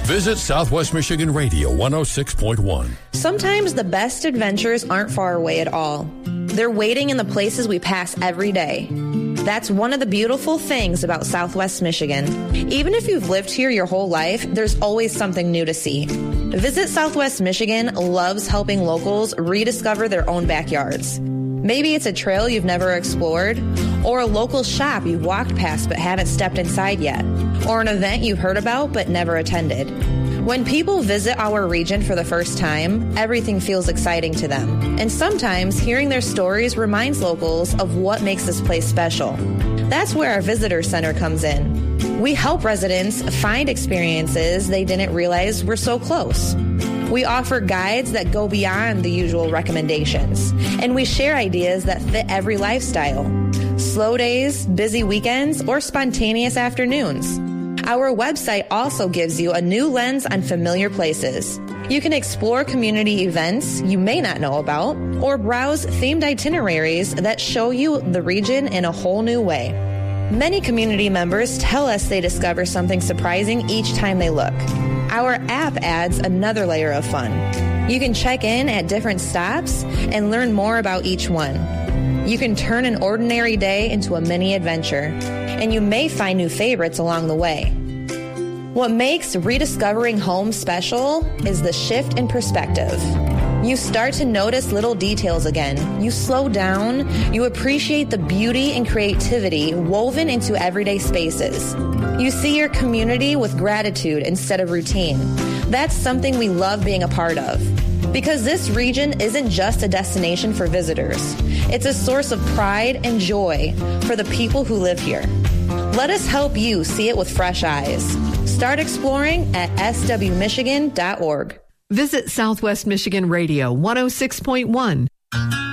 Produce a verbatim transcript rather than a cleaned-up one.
Visit Southwest Michigan Radio one oh six point one. Sometimes the best adventures aren't far away at all. They're waiting in the places we pass every day. That's one of the beautiful things about Southwest Michigan. Even if you've lived here your whole life, there's always something new to see. Visit Southwest Michigan loves helping locals rediscover their own backyards. Maybe it's a trail you've never explored, or a local shop you've walked past but haven't stepped inside yet, or an event you've heard about but never attended. When people visit our region for the first time, everything feels exciting to them. And sometimes hearing their stories reminds locals of what makes this place special. That's where our visitor center comes in. We help residents find experiences they didn't realize were so close. We offer guides that go beyond the usual recommendations, and we share ideas that fit every lifestyle. Slow days, busy weekends, or spontaneous afternoons. Our website also gives you a new lens on familiar places. You can explore community events you may not know about, or browse themed itineraries that show you the region in a whole new way. Many community members tell us they discover something surprising each time they look. Our app adds another layer of fun. You can check in at different stops and learn more about each one. You can turn an ordinary day into a mini adventure, and you may find new favorites along the way. What makes rediscovering home special is the shift in perspective. You start to notice little details again. You slow down. You appreciate the beauty and creativity woven into everyday spaces. You see your community with gratitude instead of routine. That's something we love being a part of. Because this region isn't just a destination for visitors. It's a source of pride and joy for the people who live here. Let us help you see it with fresh eyes. Start exploring at s w michigan dot org. Visit Southwest Michigan Radio one oh six point one.